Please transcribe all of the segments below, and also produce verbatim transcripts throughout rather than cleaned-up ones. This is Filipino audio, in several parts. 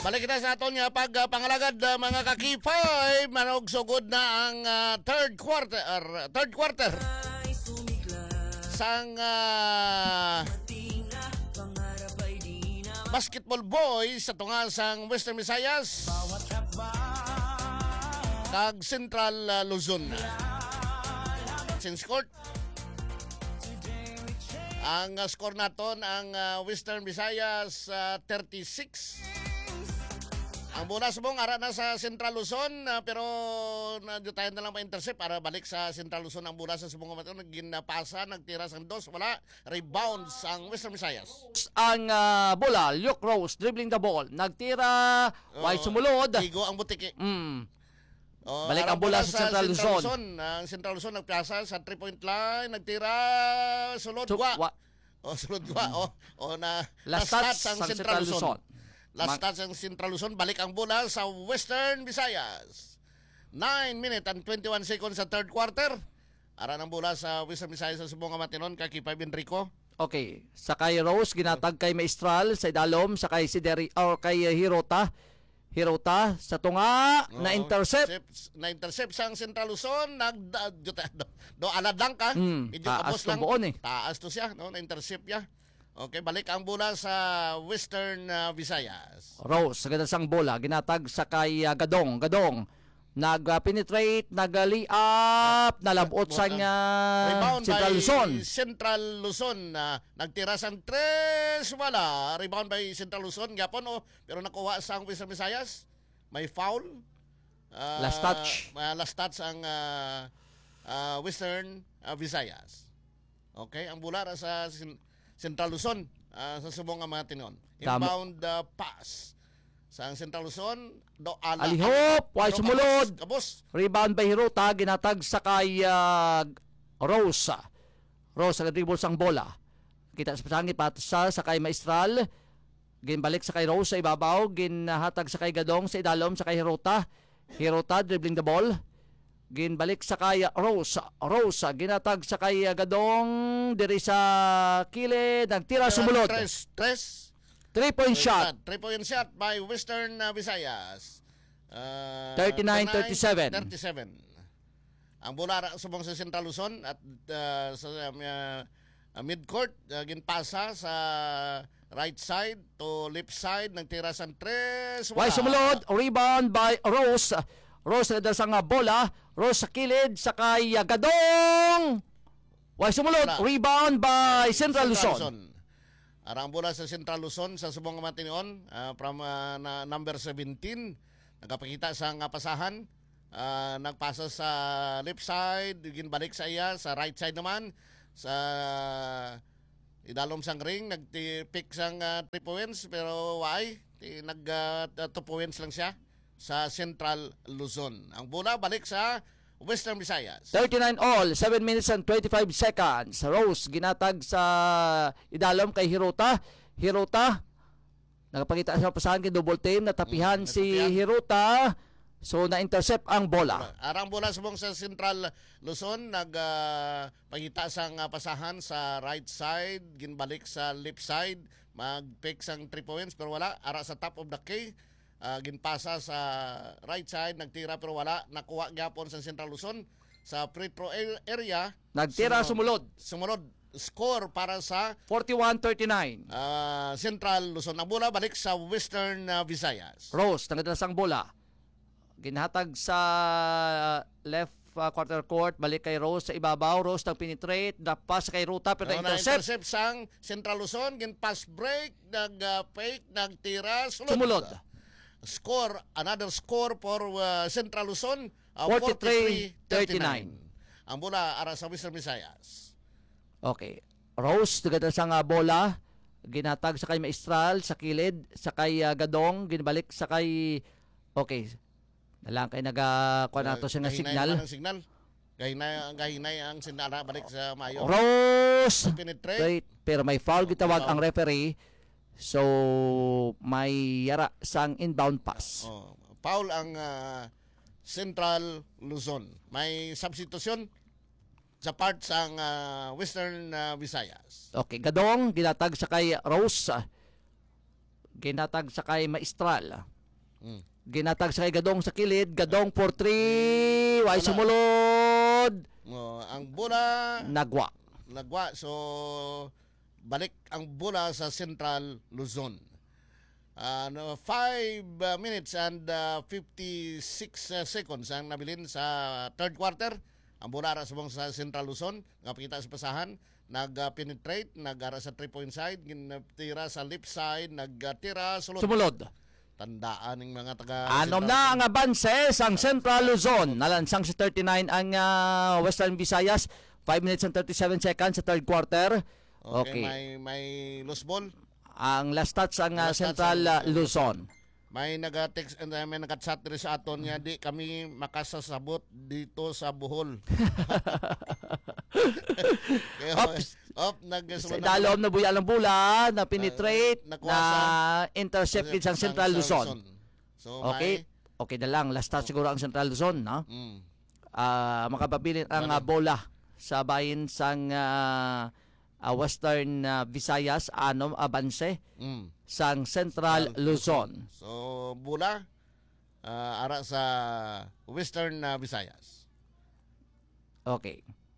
Balik kita sa aton nga pag uh, pangalagad uh, mga kakipay, manog sugod na ang uh, third quarter or third quarter sang uh, basketball boys sa tunga sang Western Visayas kag Central uh, Luzon. Since court ang uh, score naton ang uh, Western Visayas uh, thirty-six. Ang bonus mong ara na sa Central Luzon, uh, pero nadyo tayo na lang ma-intercept para balik sa Central Luzon ang bonus sa subong maton. Ginapasa, nagtira sang dos, wala. Rebounds ang Western Visayas. Ang uh, bola, Luke Rose, dribbling the ball. Nagtira, uh, why sumulod. Igo ang butiki. Mm. Oh, balik ang bola sa Central Luzon. Luzon. Ang Central Luzon nagpiasa sa three-point line, nagtira, sulod, so, gwa. Wa. Oh, sulod gwa. Mm. Oh, oh, na last stats ang ang Central, Central Luzon. Luzon. Last touch ang Central Luzon, balik ang bola sa Western Visayas. nine minutes and twenty-one seconds sa third quarter. Ara ng bola sa Western Visayas sa subong matinon kay Kipay Enrico. Okay, sa kay Rose ginatag kay Maestral sa idalom, sa kay si Derry or kay Hirota. Hirota sa tunga oh, na intercept. Na intercept sang Central Luzon, nag do, do, do aladang ka. Mm, medyo taas kabos lang. Buon, eh. Taas to siya, no, na intercept ya. Okay, balik ang bola sa Western uh, Visayas. Rose, sa ganda sang bola, ginatag sa kay uh, Gadong. Gadong, nag-penetrate, nag-lay-up, nalabot sa uh, Central Luzon. Central Luzon, uh, nagtira sang tres, wala. Rebound by Central Luzon, gapon, oh, pero nakuha sa Western Visayas. May foul. Uh, last touch. Uh, last touch ang uh, uh, Western uh, Visayas. Okay, ang bola sa Central Luzon uh, sa subong nga mga tinon. Inbound uh, pass sa Central Luzon do ala alihop why sumulod kabos. Rebound by Hirota, ginatag sa kay uh, Rose. Rose sa dribble sang bola. Kita sa pasangit pat sa sa kay Maestral. Ginbalik sa kay Rose sa ibabaw, ginhatag sa kay Gadong sa idalom sa kay Hirota. Hirota dribbling the ball. Ginbalik sa kay Rose. Rose ginatag sa kay Gadong diri sa kilid, nagtira sumulod. Tres, tres. Three point shot. Three point shot by Western uh, Visayas. Uh, thirty-nine thirty-seven. thirty-seven. Ang bola subong sa Central Luzon at uh, sa uh, uh, mid-court uh, ginpasa sa right side to left side, nagtira sa tres. Why sumulod? Rebound by Rose. Rose na sa nga bola, Rose sa kilid, sa kay Gadong. Why sumulod? Wala. Rebound by Central, Central Luzon. Luzon. Arang bola sa Central Luzon sa subong matinion uh, from uh, na number seventeen. Nagapakita sa nga pasahan. Uh, nagpasa sa left side, ginbalik sa iya, sa right side naman. Sa idalom sang ring, nagpick sang uh, three points, pero why? Nag uh, two points lang siya sa Central Luzon. Ang bola balik sa Western Visayas. thirty-nine all, seven minutes and twenty-five seconds. Rose ginatag sa idalom kay Hirota. Hirota nagapakita sa pasahan kay double team, natapihan mm, si natapihan. Hirota. So na-intercept ang bola. Arang bola subong sa Central Luzon, nagpakita uh, sang uh, pasahan sa right side, ginbalik sa left side, mag-pick sang three points pero wala. Ara sa top of the key. Uh, ginpasa sa right side, nagtira pero wala, nakuha gyapon sa Central Luzon sa free throw area, nagtira sumunod sumunod score para sa forty-one thirty-nine. uh, Central Luzon. Ang bola balik sa Western uh, Visayas. Rose nagdasang bola, ginhatag sa left uh, quarter court, balik kay Rose sa ibabaw. Rose nag-penetrate, napas kay Ruta pero no, na-intercept. Na-intercept sang Central Luzon, gin-pass break, nag-fake, uh, nagtira, sulod. Sumulod. Score, another score for uh, Central Luzon, uh, forty-three thirty-nine. Ang bola ara sa Western Visayas. Okay. Rose nagdasang sa nga bola, ginatag sa kay Maestral sa kilid, sa kay uh, Gadong, ginbalik sa kay okay. Nalang kay naga kuha nato siya nga signal. signal. Gahinay gahinay ang signal balik sa Mayo. Rose penetrate pero may foul gitawag ang referee. So may yara sang inbound pass. Oh, foul ang uh, Central Luzon. May substitution sa part sang uh, Western uh, Visayas. Okay, Gadong ginatag sa kay Rose. Ginatag sa kay Maestral. Mm. Ginatag sa kay Gadong sa kilid. Gadong for three. Way Wala. sumulod. Oh, ang bola Nagwa. nagwa. So, balik ang bola sa Central Luzon. Uh, no, five uh, minutes and uh, fifty-six uh, seconds ang nabilin sa third quarter. Ang bola ara subong sa Central Luzon, nga pakita sa pasahan, nag-penetrate, nag-ara sa three-point side, ginatira sa left side, nagtira sulod. Sumulod. Tandaan ng mga taga Anom Central na Luzon. ang abanses ang Central Luzon. Nalansang sa thirty-nine ang ah, Western Visayas. five minutes and thirty-seven seconds sa third quarter. Okay, Okay. may may loose ball. Ang last touch ang ah, Last touch Central ang- ah, Luzon. May nag-text and uh, may nag-chat diri sa aton nga di kami makasasabot dito sa Bohol. Kaya, Ops. op, Sa nagsunod idalom na buya ng bola, na penetrate, Ah, nakuha na sa- intercepted sa Central Luzon. So, Okay? Okay na lang. Last touch siguro ang Central Luzon. No? may, mm, Ah, makapabilin ang Ano? ah, bola sa bayin sang ah, ah, Western ah, Visayas, anom abanse mm. sang Central Luzon. So, bula ah, ara sa Western uh, Visayas. Okay.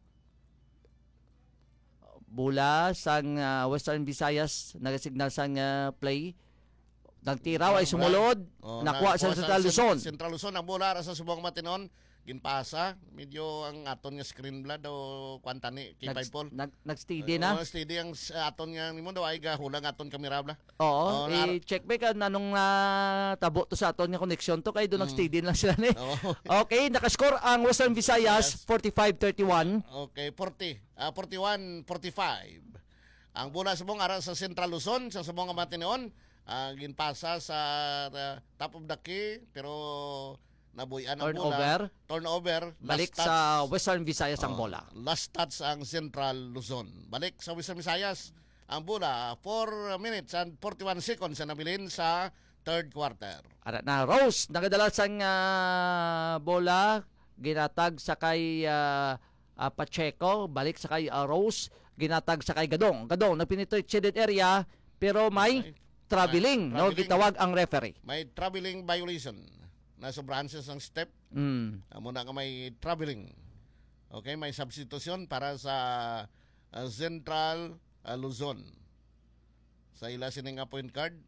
Bula sang ah, Western Visayas nagasignal sang ah, play. Nagtiraw ay sumulod, Oh, nakuha sa nakuha Central Luzon. Central Luzon ang bola ara sa Subong Matinon, ginpasa, medyo ang aton nga screen blood o kwanta ni K five Nag, Paul. nag, nag-steady na. Oh, steady ang s- aton nga nimo daw ay gahulang aton kamera bla. Oo, Oh, nar- i-check back ang anong ah, tabo to sa aton nga connection to kay doon Mm. nag-steady lang sila ni. Oh. Okay, nakascore ang Western Visayas forty-five thirty-one. Okay, forty. Ah, forty-one forty-five. Ang bola subong ara sa Central Luzon sa Subong Matinon, ah, ginpasa sa ah, top of the key pero nabuyan ang bola. Turnover. Turnover. Balik Last touch. sa Western Visayas ang Oh, bola. Last touch ang Central Luzon. Balik sa Western Visayas ang bola. four minutes and forty-one seconds na nabilin sa third quarter. Ara na Rose nagadala sang ah, bola ginatag sa kay ah, ah, Pacheco, balik sa kay ah, Rose, ginatag sa kay Gadong. Gadong nagpenetrate shaded area pero may Okay. traveling, no, Traveling. gitawag ang referee. May traveling violation. Nasa branches ng step. Mm. Amo na nga may traveling. Okay, may substitution para sa uh, Central uh, Luzon. Sa ila sining nga point card.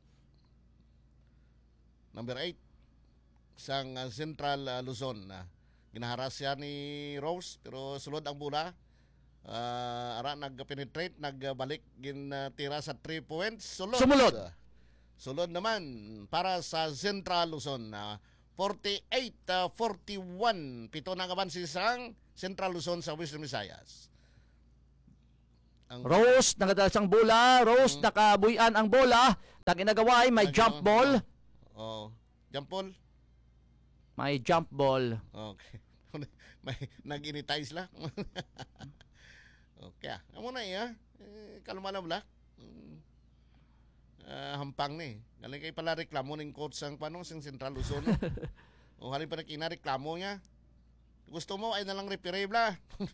Number eight. Sang uh, Central uh, Luzon. Uh, ginaharas siya ni Rose pero sulod ang bola. Uh, ara nag-penetrate, nagbalik ginatira sa three points. Sulod. Sumulod. Sulod naman para sa Central Luzon. Uh, forty-eight forty-one. Pito na kabansi sang Central Luzon sa Western Visayas. Ang Rose nagadala sang bola, Rose Mm. nakabuyan ang bola, tag ginagawa ay may Nag- jump ball, Oh, jump ball. may jump ball. Okay. May nag-initize lang. Okay. ah. Amo na iya. Eh, kalma na bla. Mm. Ah, hampang ni. Galing kay pala reklamo ning coach sang panong sang Central Luzon. O halin pa na kinareklamo niya. Gusto mo ay nalang referee bla.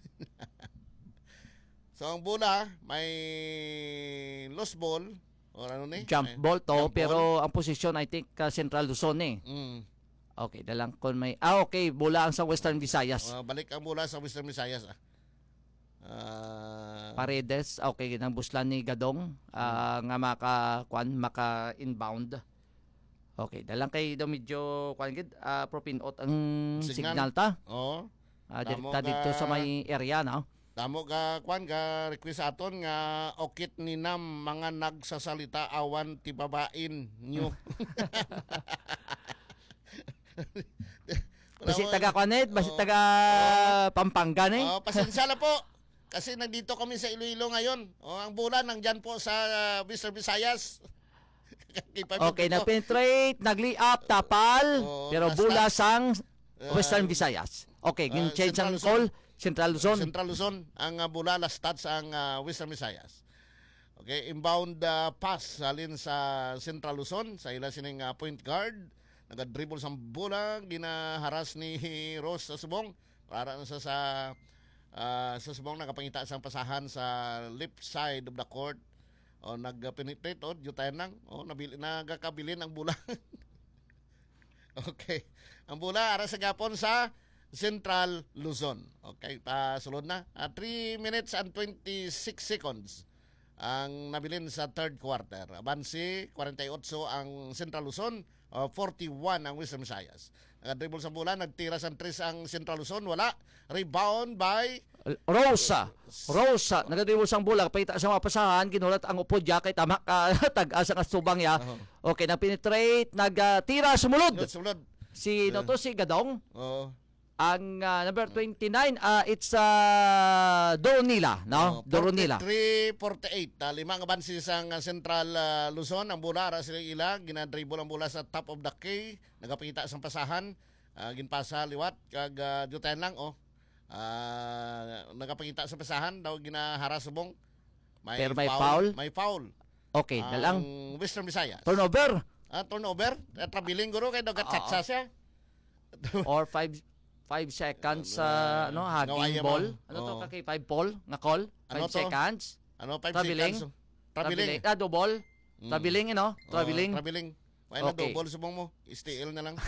So ang bola may lost ball or ano ni? Jump May- ball to, jump pero ang posisyon I think uh, Central Luzon eh. Mm. Okay, dalang kon may ah okay, bola ang sa Western Visayas. Uh, balik ang bola sa Western Visayas. Ah. Ah, Paredes, okay, nang buslan ni Gadong ah, nga maka kwan maka inbound. Okay, dalang kay do medyo kwan gid ah, propinot ang Signal. signal ta. oh. Ah, Tamo direkta ka- dito sa may area no. Tamo ka kwan ka request aton nga okit ni nam mga nagsasalita awan ti babain nyo. Basi taga Kwanet, basi Oo. taga Pampanga ni. Oh, pasensya na po. Kasi nandito kami sa Iloilo ngayon. Oh, ang bola nandyan po sa uh, Western Visayas. Okay, nag-penetrate, nag-lay up, tapal, Oo, pero last bula touch. sang Uh, Western Visayas. Okay, uh, gin-change Central ang Luzon. call, Central Luzon. Central Luzon ang uh, bola last touch ang uh, Western Visayas. Okay, inbound uh, pass salin sa Central Luzon sa ila sining uh, point guard. Naga-dribble sa bola, ginaharas ni Rose sa subong para na sa sa uh, sa subong nakapangita sang pasahan sa left side of the court. O nag-penetrate o jutay nang o nabili nagakabilin ang bola. Okay. Ang bola ara sa gapon sa Central Luzon. Okay, pasulod na. Uh, three minutes and twenty-six seconds ang nabilin sa third quarter. Abansi, forty-eight ang Central Luzon, uh, forty-one ang Western Visayas. Nag-dribble sa bola, nagtira sa tres ang Central Luzon, wala. Rebound by Rosa. Rosa, nagadribble sang bola, pahita sa mga pasahan, ginulat ang upod ya kay tama ka tag-asa nga subang ya. Uh-huh. Okay, nag-penetrate, nagtira sumulod. sulod. Si no to si Gadong. Oh. Ang ah, number twenty-nine, ah, it's uh, Doronila, no? Oh, Doronila. forty-three forty-eight. Uh, lima nga bansi sa uh, Central uh, Luzon. Ang bola, ara sila ila. Ginadribble ang bola sa top of the key. Nagapakita sa pasahan. Uh, ginpasa liwat. Kag uh, dutayan lang, oh. Uh, nagapakita sa pasahan. Daw ginahara subong. May Pero may foul? May foul. Okay, Ang na lang. Western Visayas. Turnover Ah, turnover. Uh, trabiling guro kay daw gatsatsa siya. or five five seconds sa uh, ano Gawaya hugging mo. ball. Ano to Oo. kay five ball nga call? Ano five to? seconds. Ano, five Trabiling? seconds. Trabiling. Ah, double. Mm. Trabiling, you know? Trabiling. Oh, trabiling. Ay na Okay. double subong mo. Steel na lang.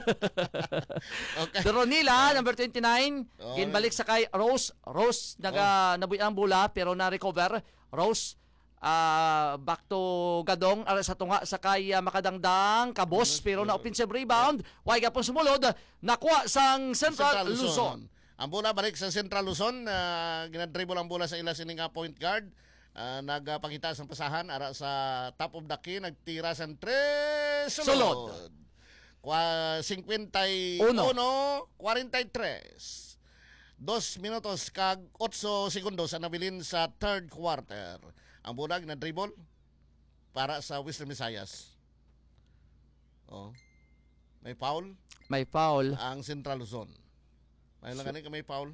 Okay. Doronila, number twenty-nine, Oh. ginbalik sa kay Rose. Rose, naga, nabuhi ang bola, pero na-recover. Rose, ah, back to Gadong, ara sa tunga sa kay ah, Makadangdang, Kabos, pero na offensive rebound. Huwag ka pong sumulod, nakuha sang Central, Luzon. Ang bola balik sa Central Luzon. Uh, ginadribble ang bola sa ila sining nga point guard. Uh, nagpakita sa pasahan ara sa top of the key. Nagtira sa tres. Sulod. Kwa fifty-one, forty-three. Dos minutos kag eight segundos ang nabilin sa third quarter. Ang bola ginadribble para sa Western Visayas. Oh. May foul May foul. ang Central Luzon. May lang ka may foul.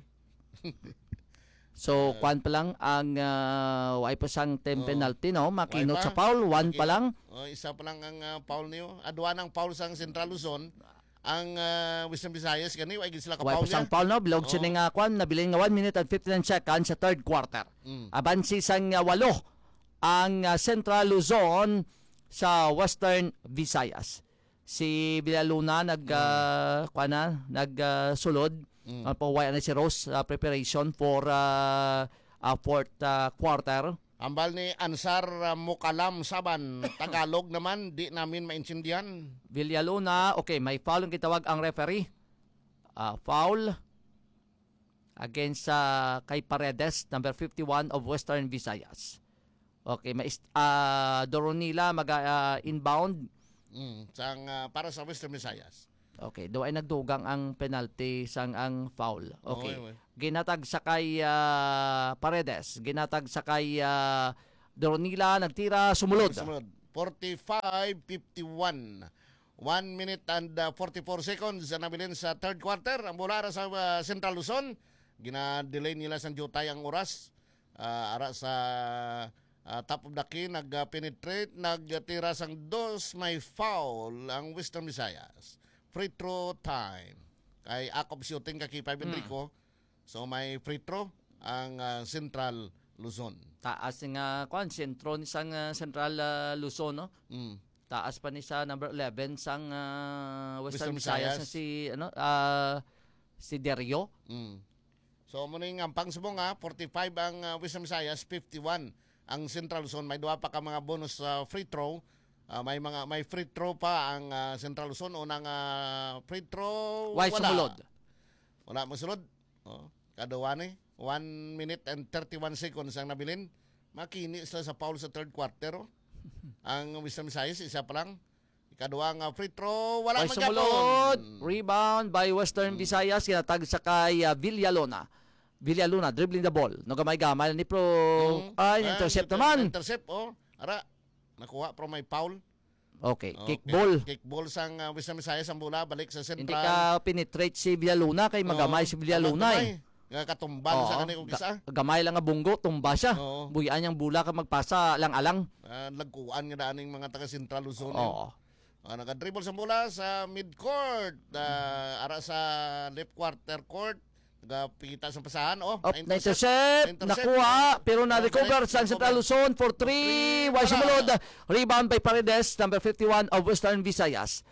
So, kwan pa lang ang uh, way pa sang team Oh. penalty, no? Makinot Way pa. sa foul, one pa Okay. lang. Oh, isa pa lang ang uh, foul niyo. Adwa ng foul sa Central Luzon. Ang uh, Western Visayas gani way gid sila ka Way foul pa sang niya. foul, no? Bilog Oh. siya nga kwan, nabiling nga one minute and fifty-nine seconds sa third quarter. Mm. Abansi sang uh, walo ang uh, Central Luzon sa Western Visayas. Si Villaluna nag uh, kwan na, nag uh, sulod. Mm. Uh, Pawaya na si Rose uh, preparation for uh, uh, fourth uh, quarter. Ambal ni Ansar uh, Mukalam Saban. Tagalog naman di namin maintindihan. Villaluna, okay, may foul ang kitawag ang referee. Uh, foul against uh, kay Paredes, number fifty-one of Western Visayas. Okay, may uh, Doronila mag uh, inbound. Mm. Sang uh, para sa Western Visayas. Okay, do ay nagdugang ang penalty sang ang foul. Okay. Okay, okay. Ginatag sa kay uh, Paredes, ginatag sa kay uh, Doronila, nagtira, sumulod. Sumunod. forty-five fifty-one. one minute and uh, forty-four seconds ang nabilin sa third quarter. Ang bola ara sa uh, Central Luzon. Gina-delay nila sa jutay ang oras. Uh, ara sa uh, top of the key. Nag-penetrate. Nagtira sang dos. May foul ang Western Visayas. Free throw time. Kay Akop shooting kay Five Enrico. So may free throw ang uh, Central Luzon. Taas nga kwan sentro ni sang uh, Central uh, Luzon, no? Mm. Taas pa ni sa number eleven sang uh, Western, Western Visayas Visayas. na si ano uh, si Derio. Mm. So muna yung ampang subong ha, forty-five ang uh, Western Visayas, fifty-one ang Central Luzon. May duwa pa ka mga bonus uh, free throw. Uh, may mga may free throw pa ang uh, Central Luzon. Unang uh, free throw Why wala. sumulod? Wala mo sulod. Oh, kadawa ni. one minute and thirty-one seconds ang nabilin. Makini sila sa foul sa third quarter. Oh. Ang Western Visayas, isa pa lang. Ikaduwa nga free throw, wala Why man sumulod? gapon. Rebound by Western Visayas, kinatag sa kay uh, Villalona. Villalona dribbling the ball. No gamay-gamay ni pro Mm. ay Ah, intercept inter- naman. Intercept, oh. Ara, nakuha from may foul. Okay, Oh, kick okay. ball. Kick ball sang uh, Western Visayas ang bola balik sa Central. Hindi ka penetrate si Villalona kay magamay Oo, si Villaluna eh. Nga katumbal Oo, sa kanil kong isa. ga- gamay lang nga bunggo, tumba siya. Oo. Buyaan niyang bula ka magpasa lang-alang. Uh, lagkuan nga daaning mga taga Central Luzon. Oo. Uh, naka-dribble sa bola sa mid-court. Uh, ara sa left quarter court. Nagapikita sa pasahan. Oh, Up, na-intercept. na-intercept, Na-intercept. nakuha, pero na-recover Na-recover. sa Central Luzon for three. Why Wala. sumulod? Rebound by Paredes, number fifty-one of Western Visayas.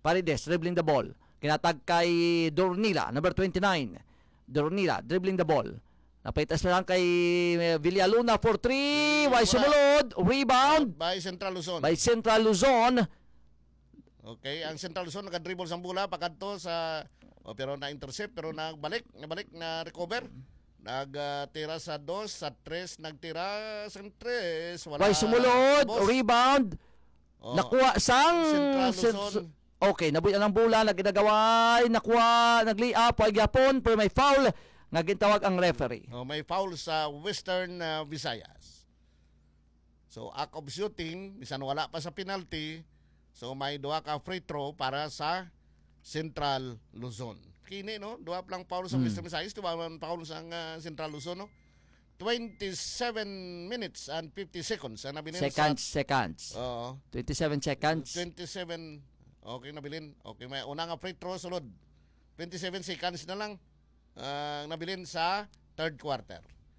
Paredes dribbling the ball. Ginatag kay Dornila, number twenty-nine. Dornila dribbling the ball. Napaitas pa lang kay eh, Villaluna for three. Why Wala. sumunod? Rebound By Central Luzon. by Central Luzon. Okay, ang Central Luzon naka-dribble sa bola pagkanto sa oh, pero na-intercept pero nagbalik, nabalik na recover. Nagtira sa dos, sa tres, nagtira sa tres, wala. Why sumunod? Boss. Rebound. Oh, Nakuha sang Central Cent- Luzon. Okay, nabuya ng bola, nagdagaway, nakuha, nag-lay up, ay yapon, pero may foul nga gintawag ang referee. Oh, may foul sa Western uh, Visayas. So, act of shooting, bisan wala pa sa penalty. So, may duha ka free throw para sa Central Luzon. Kini, no? Duha lang foul sa Hmm. Western Visayas, duha man foul sa uh, Central Luzon, no? twenty-seven minutes and fifty seconds. Ang nabilin Seconds, sa... seconds. Oo. twenty-seven seconds. twenty-seven. Okay, nabilin. Okay, may una nga free throw, sulod. twenty-seven seconds na lang ang nabilin sa third quarter.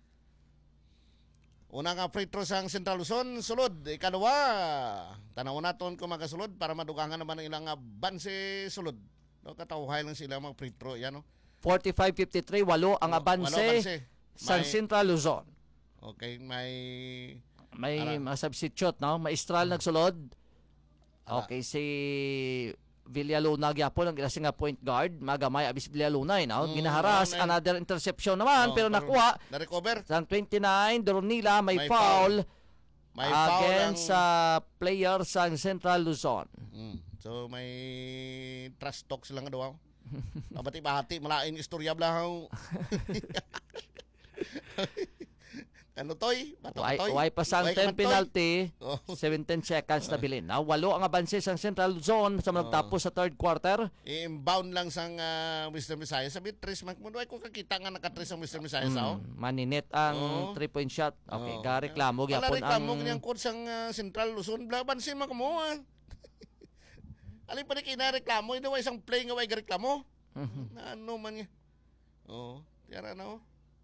Una nga free throw sa Central Luzon, sulod. Ikalawa, tanaw naton kung magasulod para madugangan naman ang ilang banse sulod. No, katawhay lang sila mga free throw, yan, no? forty-five fifty-three, walo ang Walo abanse abanse. sa May- Central Luzon. Okay, may May Ara. mga substitute, no? Maestral nagsulod. Ara. Okay, si Villaluna gyapon ang ginasi nga point guard, magamay abis Villaluna, eh, no? Mm, Ginaharas, ano na yun? another interception naman, Oh, pero nakuha na-recover. sang twenty-nine, Dornila may, May foul, May foul ang... against sa player sa Central Luzon. Mm. So may trash talk silang daw. Abati-bahati malain istorya blahaw. Ano toy? Bato Why, toy? why pa sang Why ten ka man, toy? penalty, Oh. seventeen seconds na bilin. Now, walo ang abanse sang Central Luzon sa magtapos sa third quarter. I-inbound lang sang uh, Western Visayas. Sabi, tres man mo. Ay, kung kakita nga naka-tres ang Western Visayas, oh. Mm, maninit ang Oo. three-point shot. Okay, Oo. gareklamo Wala gyapon reklamo ang kanyang coach sang uh, Central Luzon. Blaban si mga mo, ah. Alin pa rin kinareklamo. Ito ay isang play nga way gareklamo. Mhm. Na ano man niya. Oo. Tiyara na, oh.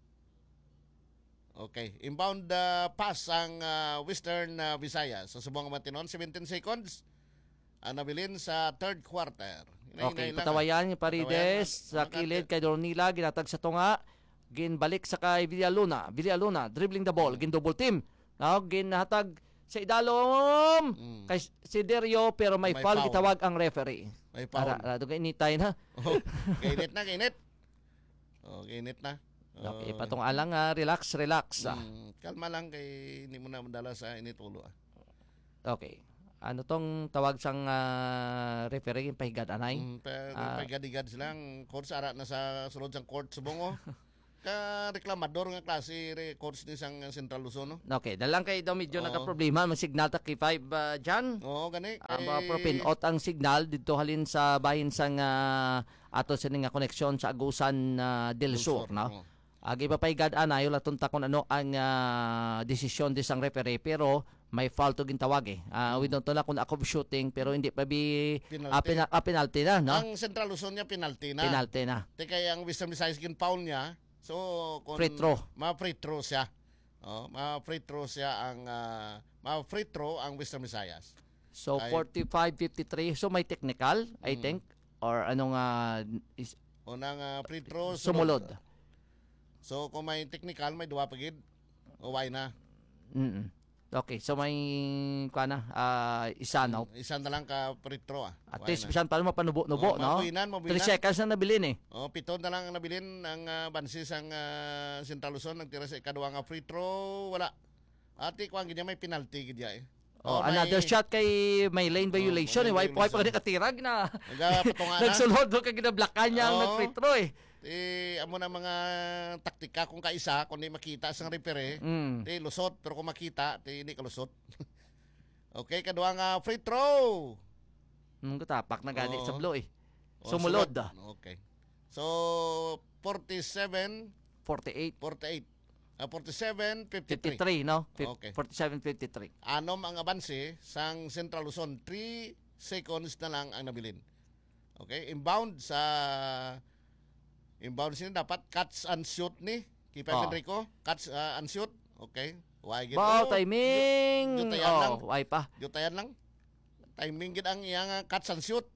Okay. Inbound uh, pass ang uh, Western uh, Visayas. So, subong matinon, seventeen seconds. Ang nabilin sa third quarter. Hinay-hinay Okay, lang, ah. patawayan ni Patawayan Paredes na. sa kilid kay Dornila, ginatag sa tunga, ginbalik sa kay Villaluna. Villaluna dribbling the ball, gin double team. Now, ginhatag sa idalom Mm. kay Siderio, pero may, May foul, foul. gitawag ang referee. May foul. Para, para doon initay na. Oh, kainit na, kainit. Oh, kainit na. Oh, Okay, patong alang, ah, relax, relax. ah. mm, kalma lang kay hindi mo na madala sa init ulo. Ah. Okay. Ano tong tawag sang ah, referee yung pahigad anay? Mm, pero Ah. paggadigad silang coach ara na sa sulod sang court subong oh. Ka reklamador nga klase re coach ni sang Central Luzon. No? Okay, dalang kay daw medyo Oo. nagka-problema, mag-signal ta kay five uh, dyan. Oo, gani. Ang Eh, uh, propinot ang signal dito halin sa bahin sang uh, ato sa nga koneksyon sa Agusan uh, del Sur, no? Oo. Agi pa paigad anayo latun ta kung ano ang uh, desisyon di sang referee, pero may foul to gintawag eh. Uh, we don't know na kung ako shooting, pero hindi pa bi Penalty. ah, pina, ah, penalty na, no? Ang Central Luzon niya penalty na. Penalty na. Te kaya ang Western Visayas gin foul niya. So kung Free throw. Ma free throw siya. Oh, ma free throw siya ang uh, ma free throw ang Western Visayas. So Ay- forty-five fifty-three. So may technical, I Mm. think, or anong uh, is, Unang uh, free throw sumulod. So kung may technical may duwa pagid. O why na? Mm. Okay, so may kuha na ah, isa no. Isa na lang ka free throw ah. At Why least na? bisan para mapanubo-nubo, Oh, no? mabuhinan, three mabuhinan. seconds na nabili ni. Oh, pito na lang ang nabilin ang uh, bansis ang uh, Central Luzon nagtira sa ikaduha nga free throw, wala. Ati kuan gid may penalty gid ya eh. Oh, may- another shot kay may lane violation may eh. Why why pa violation. katirag na. Nagapatunga na. Nagsulod do kay ginablakan niya ang Oo. nag-free throw eh. Eh, amo na mga taktika kung kaisa, kung di makita sang referee, Mm. di lusot, pero kung makita, di hindi ka lusot. Okay, kaduha nga free throw. Nung tapak na gani Oo. sa blow eh. Oh, Sumulod. sulod. Okay. So, forty-seven forty-eight forty-eight. Uh, forty-seven fifty-three. fifty-three, no? Fif- Okay. forty-seven fifty-three. Anom ang abanse sang Central Luzon. three seconds na lang ang nabilin. Okay, inbound sa inbound sini dapat catch and shoot ni Kipa Oh. Enrico, catch uh, and shoot. Okay. Why gid? Wow, Oh, timing. Yutayan lang. Oh, why pa? Yutayan lang. Timing gid ang iyang uh, catch and shoot.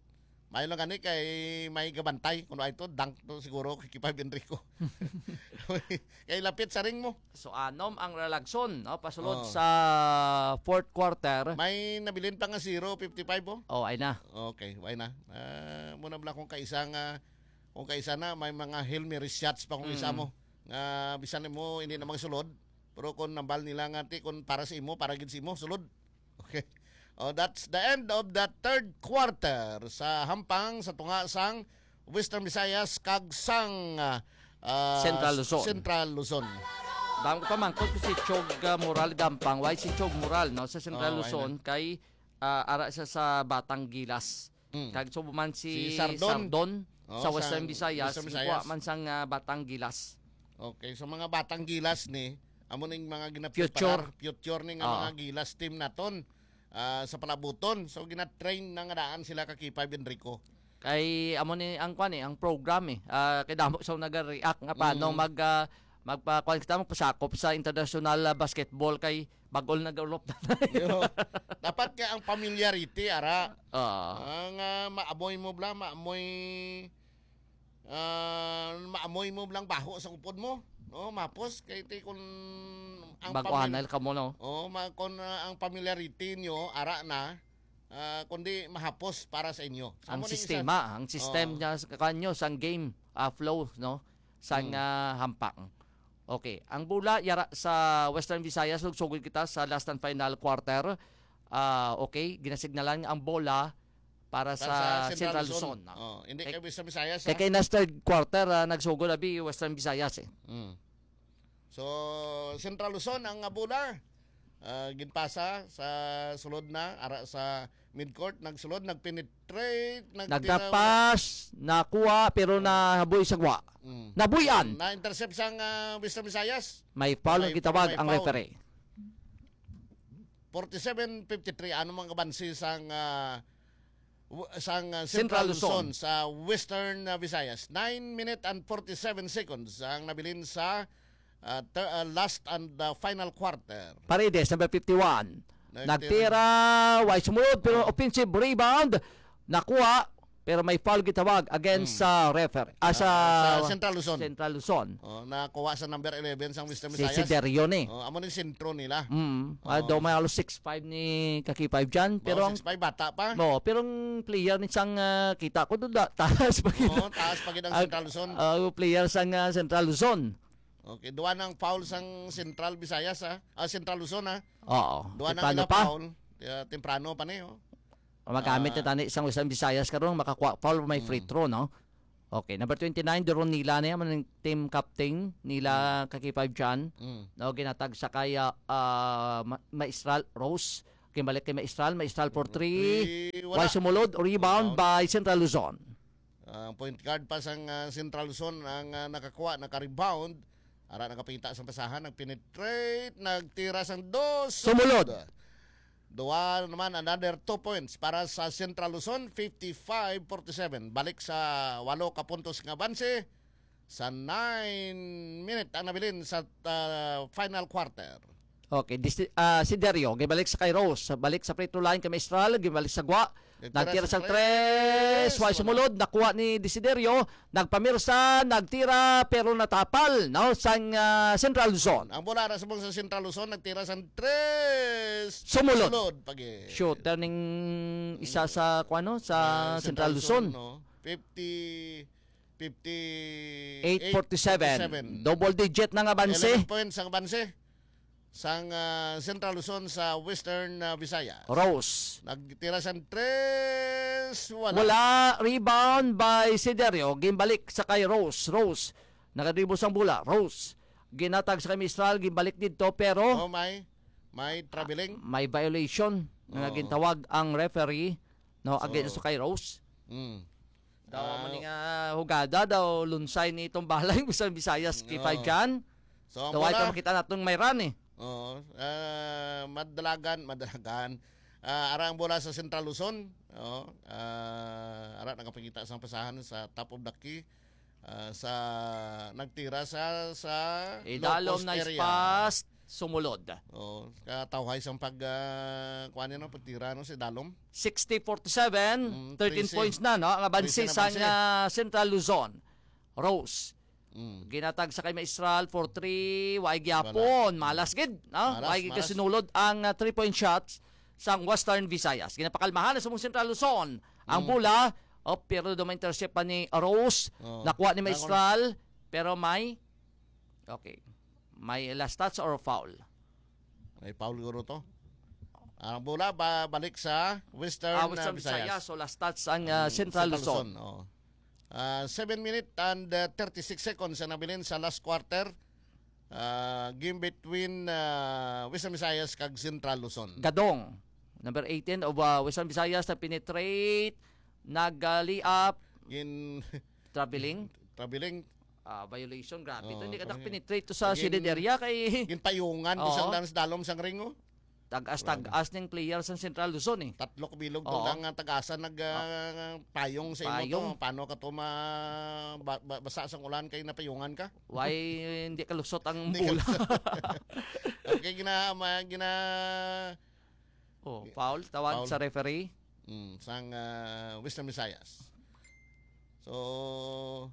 May lang gani kay may gabantay kuno ito dunk to siguro kay Kipa Enrico. Kay lapit sa ring mo. So anom ang relakson, no? Pasulod Oh. sa fourth quarter. May nabilin pa nga zero fifty-five oh. Oh, ay na. Okay, why na? Uh, muna bala kung kaisa nga kung kaisa na may mga Hail Mary shots pa kung Mm. isa mo. Nga bisan mo hindi na magsulod. Pero kung nambal nila nga ti kung para sa imo, para gid sa imo sulod. Okay. Oh, that's the end of the third quarter sa hampang sa tunga sang Western Visayas kag sang uh, Central Luzon. Central Luzon. Bang ko pamangkot ko si Chog uh, Moral Gampang, why si Chog Moral no sa Central Oh, Luzon kay uh, ara siya sa Batang Gilas. Mm. Kag subuman si, Si Sardon. Sardon Oh, sa sa Western Visayas, Western ikuha Visayas. man sang uh, Batang Gilas. Okay, so mga batang gilas ni amo ning mga Future. ginapreparar future ni nga Ah. mga gilas team naton ah, sa palabuton. So gina-train na nga daan sila ka Kipa Enrico. Kay amo ni ang kwan eh, ang program eh. Uh, kay damo sa naga-react nga paano Mm. mag uh, magpa kwan kita pasakop sa international uh, basketball kay bagol na gulop na. Yo, dapat ka ang familiarity ara. Ah. Ang ah, maamoy mo blang maamoy ah, maamoy mo blang baho sa upod mo. No, mapos kay ti kun ang Baguhan pamil- na ka mo no. Oh, ma kun ah, ang familiarity nyo ara na ah, kundi mahapos para sa inyo. Ang Amo ning isa- sistema, ang system Oo. niya sa kanyo sang game uh, flow no sang Mm. uh, hampang. Okay, ang bula yara sa Western Visayas lugsugod kita sa last and final quarter. Ah, okay, ginasignalan ang bola para para sa, Central Luzon. no? Oh, hindi Kay- kay sa Visayas. Kay ha? kay last third quarter uh, nagsugod abi Western Visayas eh. Mm. So, Central Luzon ang abula. Uh, ginpasa sa sulod na ara sa midcourt nagsulod nagpenetrate nagtira- Nagtapas, nakuha pero nahaboy sa gwa. Mm. Nabuyan. Na-intercept sang uh, Western Visayas. May foul ang May- gitawag may ang foul. referee. forty-seven fifty-three ano mga bansi sang uh, w- sang uh, Central Central, Luzon. Luzon sa Western uh, Visayas. nine minute and forty-seven seconds ang nabilin sa uh, ter- uh, last and uh, final quarter. Paredes, number fifty-one. Nagtira. Nagtira, wide sumunod, pero offensive rebound. Nakuha, pero may foul gitawag against sa referee. Ah, sa, sa Central Luzon. Central Luzon. Oh, nakuha sa number eleven sang Western Si, Visayas. si Derion eh. Oh, amo ning sentro nila. Mm. Oo. Ah, daw may halos six five ni Kaki five dyan. Pero Pero ang, six five bata pa. no, pero ang player ni sang ah, kita ko doon da, taas pa Oo, taas pa gid ang Central Luzon. Uh, player sang ah, Central Luzon. Okay, duwa ng foul sang Central Visayas ha. Ah, Central Luzon ha. Oo. Duwa ng Paano ila pa? foul. Uh, temprano pa ni oh. Magamit Ah. na tani isang Western Visayas karon makakuha foul may free throw no. Okay, number twenty-nine Doron nila na yan team captain nila Kaki five dyan. Mm. No, ginatag sa kaya uh, Ma- Maestral Rose. Kimbalik kay Maestral, Maestral for three. Three, Why wala. sumulod? Rebound by Central Luzon. Ang point guard pa sang uh, Central Luzon ang uh, nakakuha, naka-rebound. Ara nakapita sa pasahan, nagpenetrate, nagtira sang dos. Sumulod. Duwa naman another two points para sa Central Luzon, fifty-five forty-seven. Balik sa walo ka puntos nga banse sa nine minute ang nabilin sa uh, final quarter. Okay, dis- ah, si Derio, gibalik sa kay Rose, balik sa free throw line kay Maestral, gibalik sa Gwa, nagtira sa tres, why Wala. sumulod, nakuha ni Desiderio, nagpamirsa, nagtira, pero natapal, no, sang ah, Central Luzon. Ang bola ra sa sa Central Luzon nagtira sa tres. Sumulod. Sulod pagi. Shooter ning isa sa kuano sa Ah, Central Luzon. no? fifty fifty eight forty-seven. Double digit na nga banse. eleven points ang banse sang ah, Central Luzon sa Western ah, Visayas. Rose. Nagtira sa tres, wala. Wala rebound by Siderio, gimbalik sa kay Rose. Rose. Nakadribble sang bola. Rose. Ginatag sa kay Mistral, gimbalik dito pero Oh, may may traveling. may violation nga Oo. gintawag ang referee no So, against kay Rose. Mm. Daw Ah, mo ni nga hugada daw lunsay ni itong balay sa Visayas kay Oo. five dyan. So, ang Daw ay pa bola, makita natong may run eh. oh, ah, madalagan, madalagan. Ah, ara ang bola sa Central Luzon. Oh, ah, ara nakapangita sa pasahan sa top of the key. Ah, sa nagtira sa sa low Idalom post nice area. pass. sumulod. Oh, katawhay sang pag uh, kuan no pagtira no si Dalom. sixty forty-seven, Mm, thirteen trece. points na, no? Ang abansi trece na sa abansi. uh, Central Luzon. Rose. Mm. Ginatag sa kay Maestral for three. Waig yapon. Malas gid. No? Malas, Waig malas. kasinulod ang uh, three-point shots sa Western Visayas. Ginapakalmahan na sa mong Central Luzon. Ang Mm. bola, oh, pero do may intercept pa ni Rose. Oh. Nakuha ni Maestral. Pero may, okay, may last touch or foul? May foul guro to. Ang bola ba balik sa Western, Ah, uh, Western Visayas. Visayas. So last touch ang uh, Central Luzon. Oh. Uh, seven minutes and uh, thirty-six seconds na nabilin sa last quarter. Uh, game between uh, Western Visayas kag Central Luzon. Gadong, number eighteen of uh, Western Visayas na penetrate, nag-lay up, Gin traveling, traveling ah, violation, grabe. Oo, Ito hindi ka parang- penetrate to sa Again, shaded area kay gin payungan Oo. kusang dance dalom sang ringo. tagas-tagas ng player sa Central Luzon eh. Tatlo ka bilog to Oo. lang ang tagasan nag uh, payong sa imo Payong. to. Paano ka to ma ba, ba, basa sang ulan kay napayungan ka? Why hindi kalusot ang Hindi ka bola? Okay gina ma, gina Oh, foul, tawag Foul. sa referee. mm, sang uh, Western Visayas. So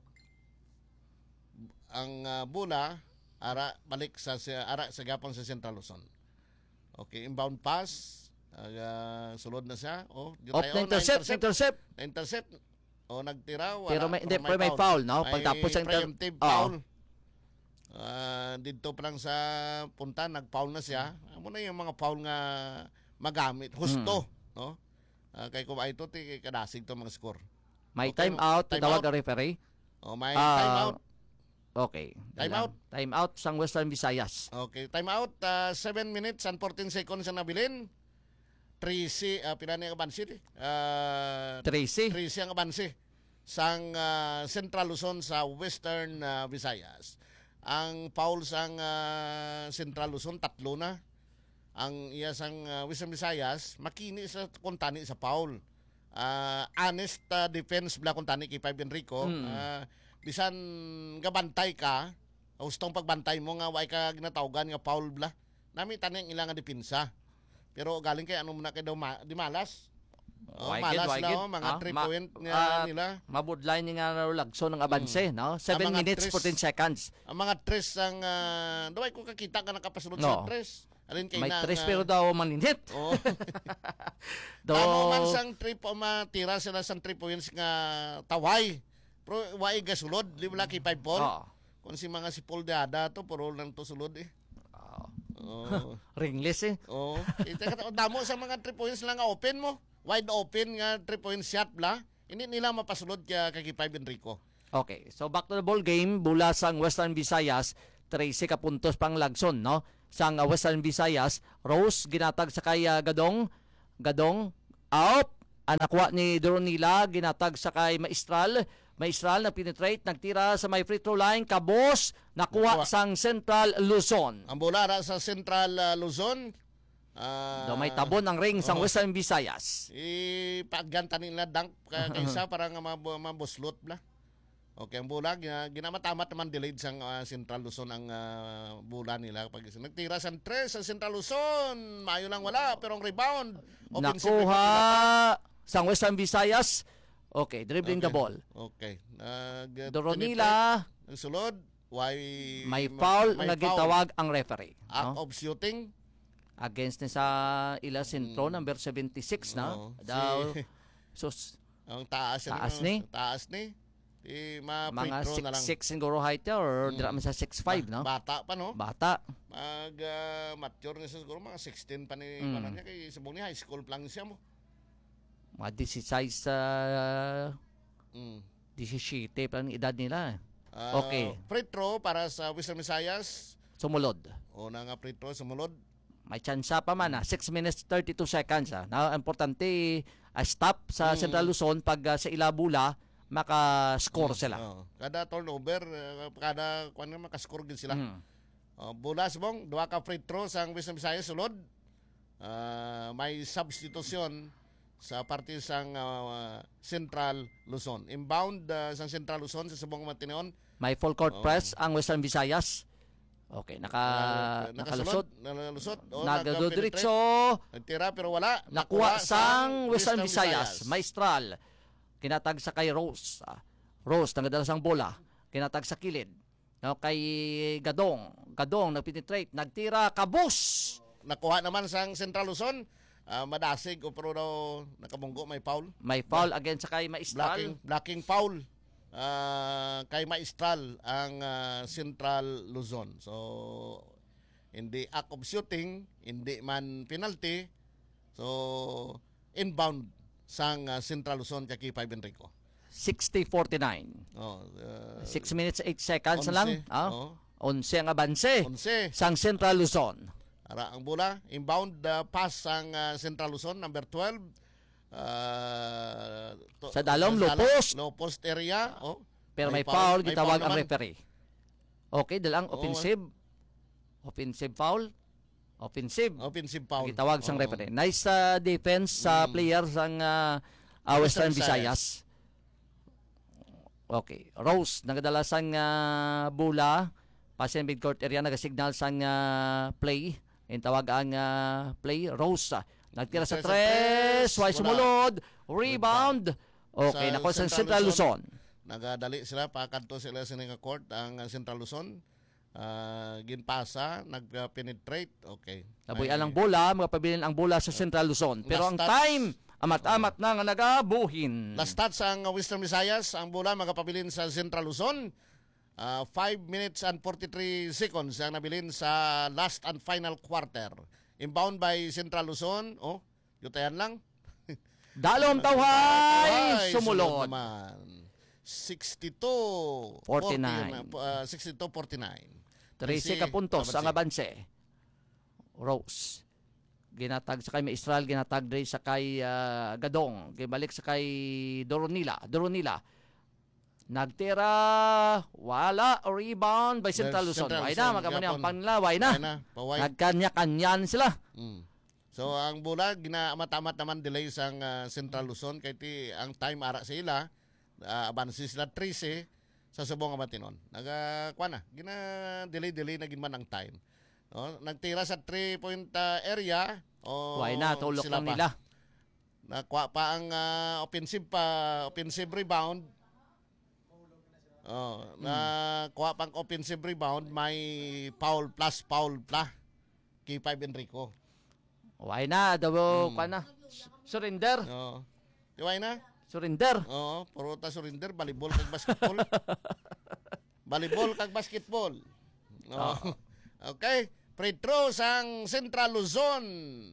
ang uh, bola ara balik sa, sa ara sa gapon sa Central Luzon. Okay, inbound pass. Uh, sulod na siya. Oh, yun Off tayo, na intercept, na-intercept. intercept. Na-intercept. O nagtira, wala. Pero may, hindi, pero may foul, no? May Pagtapos sa inter... preemptive Oo. foul. Ah, dito pa lang sa punta, nag-foul na siya. Amo na yung mga foul nga magamit. Husto, Hmm. no? Ah, kay kung ito, ti kadasig to mga score. May Okay, time out, time tawag out. ang referee. O may Ah, time out. Okay. Time Alam. out. Time out sa Western Visayas. Okay, time out. Uh, seven minutes and fourteen seconds ang nabilin. Tracy, uh, pinani ang abansi. Uh, Tracy. Tracy ang abansi sang ah, Central Luzon sa Western ah, Visayas. Ang foul sang ah, Central Luzon tatlo na. Ang iya sang ah, Western Visayas makini sa kuntani sa foul. Ah, honest ah, defense bla kuntani kay Five Enrico. Mm. Ah, bisan gabantay ka, hustong pagbantay mo nga way ka ginatawgan nga foul bla. Nami tanang ilang nga depensa. Pero galing kay ano muna kay daw ma- di malas. Oh, Waigid, malas waigid. lang, oh, mga Ah, three ma- point nga ah, nila. Mabudlay ni nga lagso ng abanse, no? seven Ang mga minutes, tres- fourteen seconds. Ang mga tres ang uh, daway ko kakita ka nakapasulod No. sa tres. Alin kay May na tres nga- pero daw maninit. Oh. Do, Tamo man sang trip o matira sila sang three points nga taway. Pero wai gasulod, di wala kay five ball. oh, Kung si mga si Paul Deada to puro lang to sulod eh. Oh. ringless eh. Oh, ita ka damo sa mga three points lang nga open mo. Wide open nga three point shot bla. Hindi nila mapasulod kay kay Five Enrico. Okay, so back to the ball game, bula sang Western Visayas, trece ka puntos pang lagson, no? Sang uh, Western Visayas, Rose ginatag sa kay uh, Gadong, Gadong out, anakwa ni Doronila ginatag sa kay Maestral, Maestral na penetrate, nagtira sa may free throw line, kabos, nakuha Nakuha. sang Central Luzon. Ang bola ra sa Central uh, Luzon. Ah, Do may tabon ang ring sang oh. Western Visayas. ipaganta nila dunk ka, kaysa para nga mab- mabuslot bla. Okay, ang bola gina, ginamatamat naman delayed sang ah, Central Luzon ang ah, bola nila pag nagtira sa tres sa Central Luzon. Mayo lang wala pero ang rebound offensive Nakuha rebound sang Western Visayas. Okay, dribbling the Okay. ball. Okay. Nag Doronila, ang sulod why may foul may na foul. gitawag ang referee. Act No? of shooting. Against ni sa ila sentro number seventy-six na. Oo. Daw Si- sus Ang taas Taas ni. ni? Taas ni. Di ma free mga throw na lang. six six siguro height niya or Mm. dira man sa six five, no? Bata pa no. Bata. Mag uh, mature na siya siguro mga sixteen pa ni Mm. mm. niya kay subong ni high school pa lang siya mo. Mga sixteen sa Mm. seventeen pa ang edad nila. Ah, Okay. Free throw para sa Western Visayas. Sumulod. Una nga free throw sumulod. May tsansa pa man ah. six minutes thirty-two seconds ah. Na importante ah, stop sa Mm. Central Luzon pag ah, sa Ilabula maka-score sila. Oh, kada turnover, uh, kada kuan nga makascore gid sila. Mm. Oh, bulas bong duha ka free throw sa Western Visayas sulod. Ah, may substitution sa parte sang ah, Central Luzon. Inbound ah, sa Central Luzon sa subong Matineon. May full court Oh. press ang Western Visayas. Okay, naka, Ah, nakalusot. Nakalusot. O, Nagdodiretso. Nagtira pero wala. Nakuha sang Western Visayas. Visayas. Maestral. Kinatag sa kay Rose. Ah, Rose, nangadala sang bola. Kinatag sa kilid. No, kay Gadong. Gadong, nagpenetrate. Nagtira, kabus. Nakuha naman sang Central Luzon. Ah, madasig o pero daw nakabunggo may foul. May foul again sa kay Maestral. Blocking, blocking foul. Ah, kay Maestral ang ah, Central Luzon. So hindi act of shooting, hindi man penalty. So inbound sang ah, Central Luzon kay Five Enrico. sixty forty-nine. Oh, uh, six minutes eight seconds na lang. onse, Ah? oh. onse ang abanse onse. sang Central Luzon. Ara ang bola, inbound uh, pass sang uh, Central Luzon number twelve. Uh, to, Sa dalom, low dalam, post. low post area. Oh. Pero may, foul, may gitawag foul ang naman. referee. Okay, dalang Oo, offensive. Offensive foul. Offensive. Offensive foul. Gitawag sang Oo. referee. Nice uh, defense sa Mm. player sang uh, uh, Western Western Visayas. Okay. Rose, nagadala sang uh, bula. Pasin midcourt area, nagasignal sang uh, play. Yung tawag ang uh, play. Rose, uh, nagtira sa Nagtira sa tres. tres. Why Wala. sumulod. Rebound. Okay, Sa nako sa Central Central Luzon. Nagadali sila, pakadto sila sa nga court ang uh, Central Luzon. Uh, ginpasa, nag-penetrate. Okay. Nabuyan Ay, ang bola, magpabilin ang bola sa Central Luzon. Pero ang Last touch. time, amat-amat na nga nagabuhin. Last stats ang uh, Western Visayas, ang bola magapabilin sa Central Luzon. Uh, five minutes and forty-three seconds ang nabilin sa last and final quarter. Inbound by Central Luzon. Oh, yutayan lang. Dalom tawhay, Ay, sumulod. naman. sixty-two forty-nine. Uh, sixty-two forty-nine. trese ka puntos ang abanse. Rose. Ginatag sa kay Maestral, ginatag dre sa kay uh, Gadong. Gibalik sa kay Doronila. Doronila. Nagtira, wala, rebound by Central Luzon. Central Why Luzon, na, magamani ang gapon. panlaway na. Ay na, paway. Nagkanya-kanyan sila. Mm. So ang bola ginamatamat naman delay sang uh, Central Luzon kay ti ang time ara sa ila uh, abansi sila trese sa subong amatinon. Naga kuan na gina delay delay na ginman ang time. No, nagtira sa three point uh, area o Why na, tulok sila lang pa. nila. Nakuha pa ang uh, offensive pa offensive rebound. Oh, na kuha pang offensive rebound may foul plus foul pla kay Five Enrico. Why na, daw, Mm. kuan na. Surrender. Oo. Diway na? Surrender. Oo, puro ta surrender, volleyball kag basketball. Volleyball kag basketball. Oo. Okay, free throw sang Central Luzon.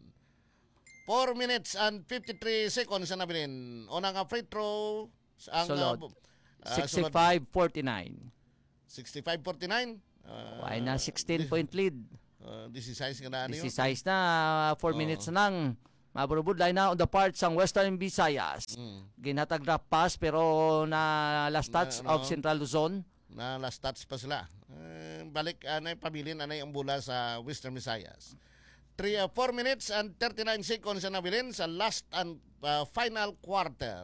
four minutes and fifty-three seconds na nabilin. Una nga free throw ang Sulod. uh, uh, sulod. sixty-five forty-nine. sixty-five forty-nine. Uh, Why na, sixteen point lead. Uh, sixty-six nga na ano yun? sixty-six na, four Oo. minutes na nang. Maburubudlay na on the part sang Western Visayas. Mm. Ginatag drop pass pero na last touch Na, of ano? Central Luzon. Na last touch pa sila. Uh, balik, anay, pabilin, anay ang bola sa Western Visayas. three, uh, four minutes and thirty-nine seconds na nabilin sa last and uh, final quarter.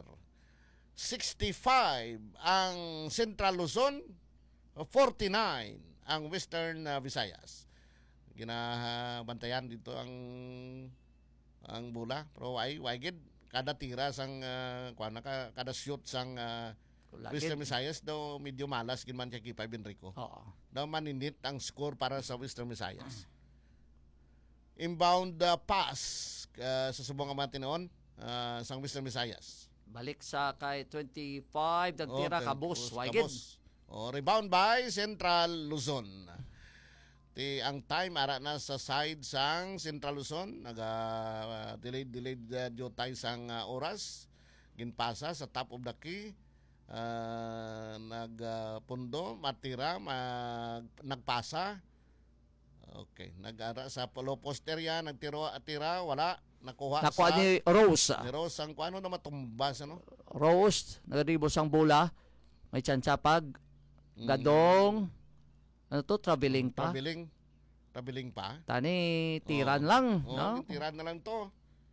sixty-five ang Central Luzon, forty-nine ang Western uh, Visayas. Ginabantayan dito ang ang bola, pero why why gid kada tira sang uh, kuan na ka- kada shoot sang uh, Western Visayas daw medyo malas gid man kay Five Enrico. Oo. Daw maninit ang score para sa Western Visayas. Inbound uh, pass uh, sa subong nga tinuon uh, sang Western Visayas. Balik sa kay twenty-five, nagtira Okay, kabus. kabus, Why gid? kabus. O, rebound by Central Luzon. Ti ang time ara na sa side sang Central Luzon, naga uh, delayed delayed uh, jotay sang uh, oras. Ginpasa sa top of the key. Uh, nagpundo, matira, mag, nagpasa. Okay, nag-ara sa low post area, nagtiro atira, wala nakuha Nakuha sa ni Rose. pero sang kuano na matumbas ano? Rose, nagadribble sang bola. May tsansapag. Mm. Gadong. Ano to, traveling pa. Traveling. Traveling pa. Tani, tiran Oo. lang. Oh, No? tiran na lang to.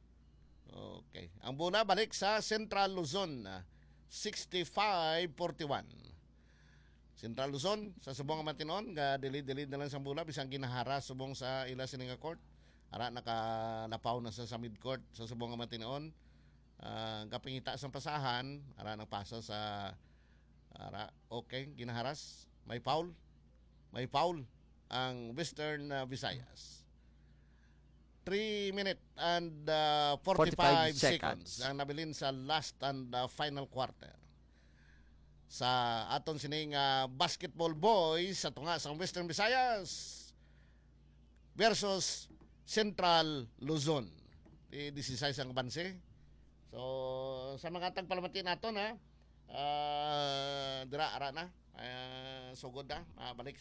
Okay. Ang bola balik sa Central Luzon. sixty-five forty-one. Central Luzon sa subong nga matinon nga dilid-dilid na lang sa bola bisang ginahara subong sa ila sini nga court. Ara nakalapaw na sa, sa mid court sa subong nga matinon. Uh, kapingita sa pasahan, ara nagpasa sa ara okay ginaharas, may foul. May foul ang Western uh, Visayas. three minutes and uh, forty-five, forty-five seconds. seconds Ang nabilin sa last and uh, final quarter. Sa aton sining uh, basketball boys sa tunga sa Western Visayas versus Central Luzon. Di disisay ang banse. So sa mga tagpalamati naton ha. Uh, dira ara na. Uh, sugod na, uh, balik.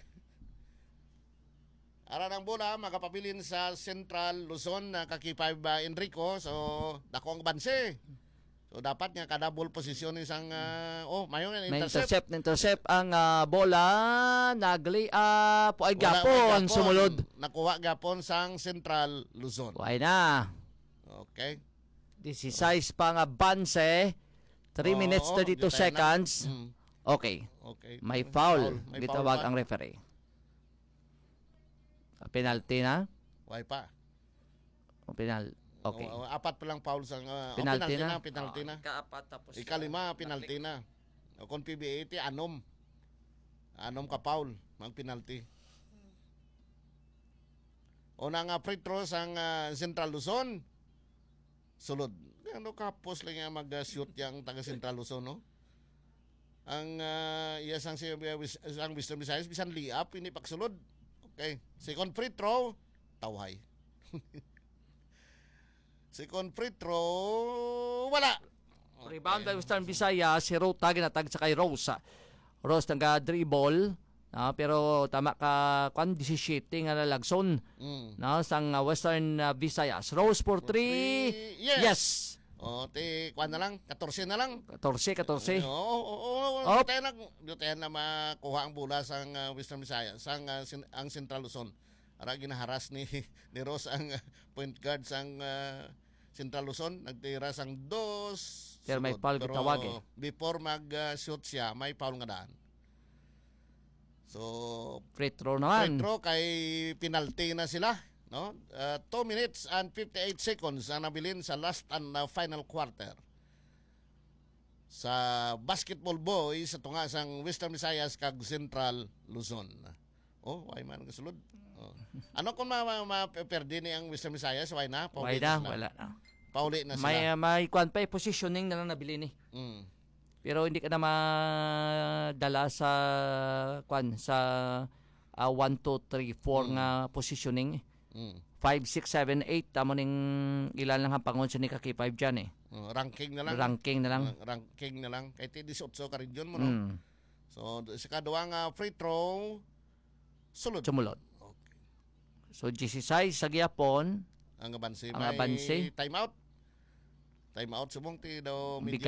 Ara ng bola makapabilin sa Central Luzon na kakipay ba Enrico. So dako ang banse. So dapat nga kada ball position isang uh, oh mayo nga May intercept. intercept, intercept ang ah, bola, nagli up, ay Wala gapon, may sumulod. Nakuha gapon sang Central Luzon. Why na? Okay. Disisize pa nga banse, three Oo, minutes oo, thirty-two di tayo na- seconds. Mm, Okay, okay. may foul. May Gitawag foul pa. ang referee. Penalty na? Why pa? O penal. Okay. O, o, apat pa lang foul sang uh, Penalty penalty na? na, penalty na. Ikaapat tapos. Ikalima penalty na. O kung P B A ti anom. Anom ka foul, mang penalty. O na nga free throw sang uh, Central Luzon. Sulod. Ano kapos lang nga mag-shoot yang taga Central Luzon, no? Ang uh, iya sang si sang Western Visayas bisan liap ini pagsulod. Okay. Second free throw, tawhay. Second free throw, wala. Rebound by Western Visayas, si Rota ginatag sa kay Rose. Rose nanga dribble, ah, pero tama ka kwan disisiting nga nalagson. Mm. No, sang uh, Western uh, Visayas. Rose for three. Yes. Yes. O, ti, kuan na lang, fourteen na lang. fourteen, fourteen. Oo, oo, oo. Op. Dito na, dito na makuha ang bula sang uh, Western Visayas, sang uh, sin, ang Central Luzon. Ara ginaharas ni ni Ross ang uh, point guard sang uh, Central Luzon, nagtira sang dos. Pero may sugod. foul Pero gitawag eh. before mag-shoot siya, may foul nga daan. So, Free throw free naman. throw kay penalty na sila, no? Uh, two minutes and fifty-eight seconds ang nabilin sa last and uh, final quarter. Sa basketball boys sa tunga sang Western Visayas kag Central Luzon. Oh, why man kasulod. Oh. Ano kung ma, ma, ma perde ni ang Western Visayas, why na? Why Pauli na? sila. Wala na. Pauli na sila. May uh, may kwan pa eh, positioning na lang nabili ni. Mm. Pero hindi ka na madala sa kwan sa uh, one, two, three, four Mm. nga positioning. Mm. five, six, seven, eight tamo ning ilan lang ang pangon sa ni kaki five dyan eh. Oh, ranking na lang. Ranking na lang. Ra- ranking na lang. Kay ti eighteen ka region mo, no? Mm. So, sa kaduwa nga free throw, sulod. Sumulod. Okay. So G C size sa gyapon Ang abansi Ang may abansi. time out. Time out subong ti daw Bigay